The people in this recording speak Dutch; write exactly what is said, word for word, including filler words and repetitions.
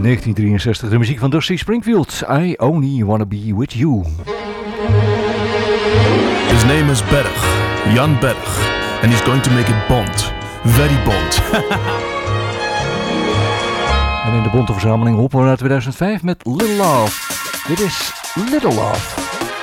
negentien drieënzestig, de muziek van Dusty Springfield. I only wanna be with you. His name is Berg, Jan Berg, and he's going to make it Bond. Very Bond. En in de bonte verzameling hoppen we naar tweeduizend vijf met Little Love. Dit is Little Love.